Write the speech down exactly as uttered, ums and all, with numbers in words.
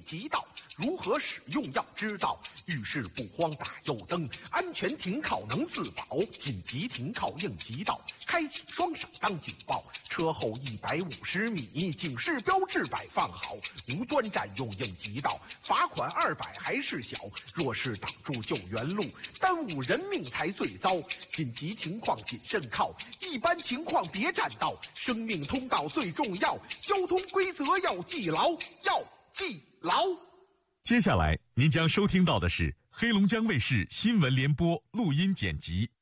急道，如何使用要知道。遇事不慌打右灯，安全停靠能自保。紧急停靠应急道，开启双闪当警报。车后一百五十米，警示标志摆放好。无端占用应急道，罚款二百还是小。若是挡住救援路，耽误人命才最糟。紧急情况谨慎靠，一般情况别占道。生命通道最重要，交通规则要记牢，要记牢。 接下来您将收听到的是黑龙江卫视新闻联播录音剪辑。